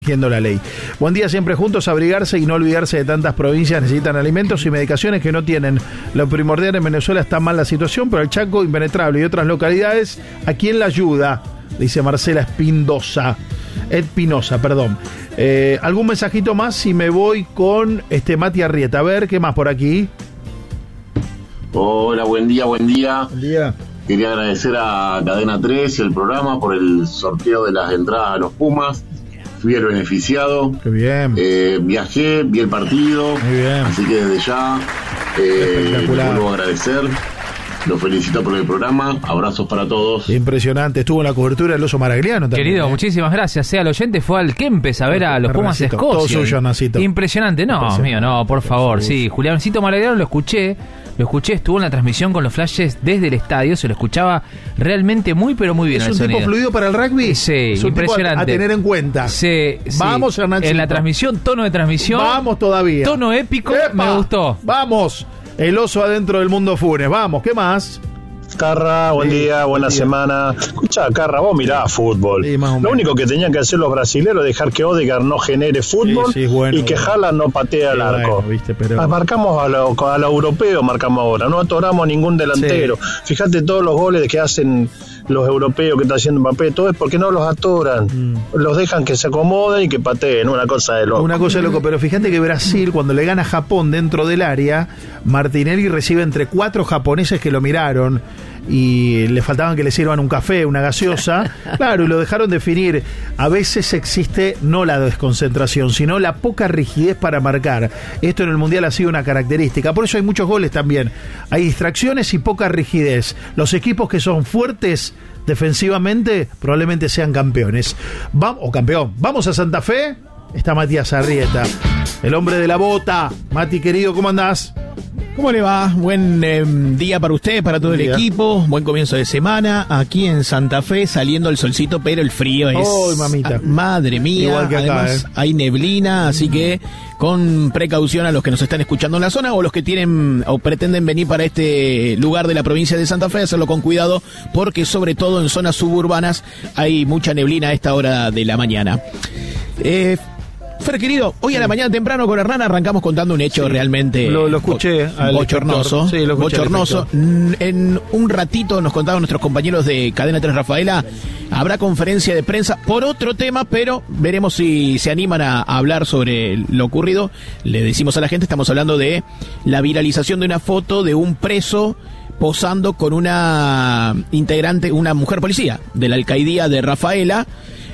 infringiendo la ley. Buen día, siempre juntos, abrigarse y no olvidarse de tantas provincias necesitan alimentos y medicaciones que no tienen. Lo primordial en Venezuela está mal la situación, pero el Chaco impenetrable y otras localidades, ¿a quién la ayuda? Dice Marcela Espinosa. ¿Algún mensajito más? Si me voy con Mati Arrieta. A ver, ¿qué más por aquí? Hola, buen día. Buen día. Quería agradecer a Cadena 3 y el programa por el sorteo de las entradas a los Pumas. Fui el beneficiado. Qué bien. Viajé, vi el partido. Muy bien. Así que desde ya vuelvo a agradecer. Los felicito por el programa. Abrazos para todos. Impresionante. Estuvo en la cobertura del Oso Maragliano también. Querido, muchísimas gracias. El oyente fue al Kempes a ver a los Pumas de Escocia. Todo suyo, Nacito. Impresionante. No, amigo, no, por favor. Sí, Juliancito Maragliano lo escuché, estuvo en la transmisión con los flashes desde el estadio, se lo escuchaba realmente muy, pero muy bien. ¿Es el un sonido. tipo fluido para el rugby? Sí, es un impresionante. Tipo a tener en cuenta. Sí. Vamos, Hernancito. En la transmisión, tono de transmisión. Vamos todavía. Tono épico, ¡Epa! Me gustó. Vamos, el oso adentro del mundo Funes. Vamos, ¿qué más? Carra, buen día, buena semana. Escuchá, Carra, vos mirás fútbol. Sí, más o menos. Lo único que tenían que hacer los brasileros es dejar que Odegaard no genere fútbol bueno, y que Haaland no patee al arco. Bueno, ¿viste? Pero... Marcamos a lo europeo, marcamos ahora. No atoramos a ningún delantero. Sí. Fíjate todos los goles que hacen los europeos que están haciendo Mbappé, todo es porque no los atoran. Los dejan que se acomoden y que pateen. Una cosa de loco. Una cosa de loco, pero fíjate que Brasil, cuando le gana a Japón dentro del área, Martinelli recibe entre 4 japoneses que lo miraron y le faltaban que le sirvan un café, una gaseosa, claro, y lo dejaron definir. A veces existe no la desconcentración, sino la poca rigidez para marcar. Esto en el Mundial ha sido una característica, por eso hay muchos goles también. Hay distracciones y poca rigidez. Los equipos que son fuertes defensivamente probablemente sean campeones. Campeón. Vamos a Santa Fe. Está Matías Arrieta, el hombre de la bota. Mati, querido, ¿cómo andás? ¿Cómo le va? Buen día para usted, para todo el equipo. Buen comienzo de semana. Aquí en Santa Fe saliendo el solcito, pero el frío es... ¡Oh, mamita! Madre mía. Igual que acá, además, hay neblina, así que con precaución a los que nos están escuchando en la zona o los que tienen o pretenden venir para este lugar de la provincia de Santa Fe, hacerlo con cuidado, porque sobre todo en zonas suburbanas hay mucha neblina a esta hora de la mañana. Fer, querido, hoy a la mañana temprano con Hernán arrancamos contando un hecho realmente lo escuché bochornoso. Sí, lo escuché bochornoso. En un ratito nos contaban nuestros compañeros de Cadena 3 Rafaela, habrá conferencia de prensa por otro tema, pero veremos si se animan a hablar sobre lo ocurrido. Le decimos a la gente, estamos hablando de la viralización de una foto de un preso posando con una integrante, una mujer policía de la alcaidía de Rafaela.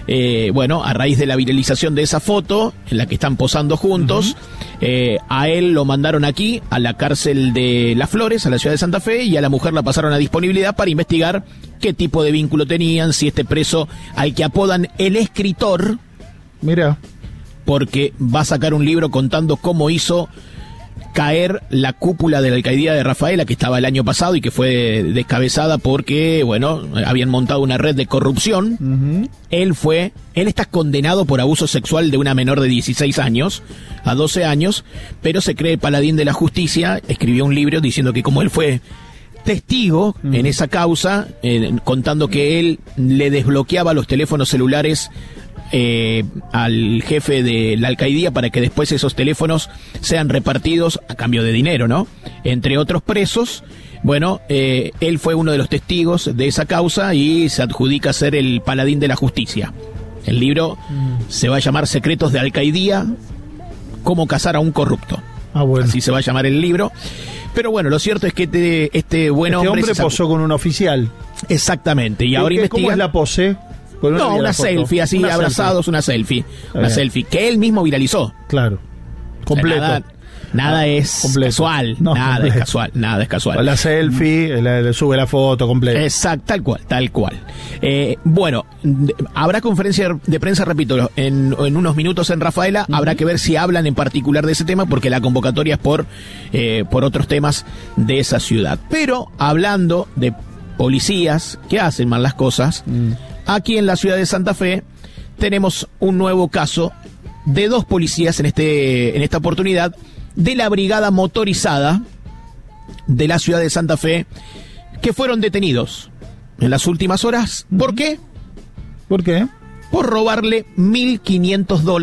A raíz de la viralización de esa foto en la que están posando juntos, a él lo mandaron aquí a la cárcel de Las Flores, a la ciudad de Santa Fe, y a la mujer la pasaron a disponibilidad para investigar qué tipo de vínculo tenían, si este preso al que apodan el escritor, mira, porque va a sacar un libro contando cómo hizo caer la cúpula de la alcaidía de Rafaela, que estaba el año pasado y que fue descabezada porque, habían montado una red de corrupción. Él está condenado por abuso sexual de una menor de 16 años a 12 años, pero se cree paladín de la justicia. Escribió un libro diciendo que como él fue testigo en esa causa, contando que él le desbloqueaba los teléfonos celulares al jefe de la alcaidía para que después esos teléfonos sean repartidos a cambio de dinero, ¿no? Entre otros presos. Él fue uno de los testigos de esa causa y se adjudica ser el paladín de la justicia. El libro se va a llamar Secretos de Alcaidía, cómo cazar a un corrupto. Así se va a llamar el libro. Pero lo cierto es que este hombre posó con un oficial. Exactamente. Y ahora investiga. ¿Cómo es la pose? No, una selfie, así, una abrazados, selfie. Una selfie que él mismo viralizó. Claro. Completo. Nada es casual. Nada es casual. La selfie, le sube la foto completa. Exacto, tal cual. Habrá conferencia de prensa, repito, en unos minutos en Rafaela. Habrá que ver si hablan en particular de ese tema, porque la convocatoria es por otros temas de esa ciudad. Pero hablando de policías que hacen mal las cosas, aquí en la ciudad de Santa Fe tenemos un nuevo caso de 2 policías en esta oportunidad de la brigada motorizada de la ciudad de Santa Fe que fueron detenidos en las últimas horas. ¿Por qué? ¿Por qué? Por robarle $1.500